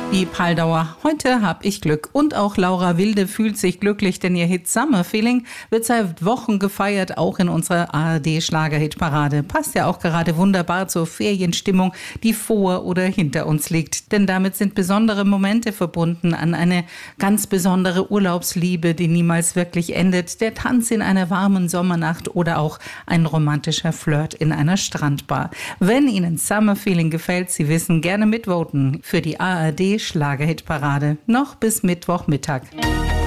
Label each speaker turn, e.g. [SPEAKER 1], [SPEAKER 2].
[SPEAKER 1] Die Paldauer, heute hab ich Glück. Und auch Laura Wilde fühlt sich glücklich, denn ihr Hit Summer Feeling wird seit Wochen gefeiert, auch in unserer ARD-Schlager-Hit-Parade. Passt ja auch gerade wunderbar zur Ferienstimmung, die vor oder hinter uns liegt. Denn damit sind besondere Momente verbunden an eine ganz besondere Urlaubsliebe, die niemals wirklich endet. Der Tanz in einer warmen Sommernacht oder auch ein romantischer Flirt in einer Strandbar. Wenn Ihnen Summer Feeling gefällt, Sie wissen, gerne mitvoten für die ARD Schlager-Hit-Parade. Noch bis Mittwochmittag.